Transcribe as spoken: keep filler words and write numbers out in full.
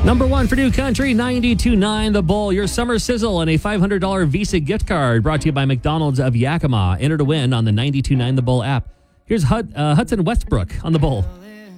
Number one for New Country, ninety-two point nine The Bull. Your summer sizzle and a five hundred dollars Visa gift card brought to you by McDonald's of Yakima. Enter to win on the ninety-two point nine The Bull app. Here's Hud, uh, Hudson Westbrook on The Bull.